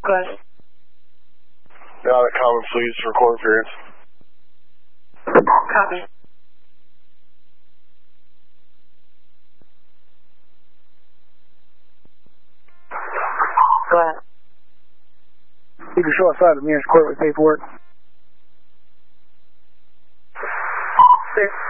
Go ahead. Now that common, please, for court appearance. Copy. Go ahead. You can show outside the mayor's court with paperwork. Clear.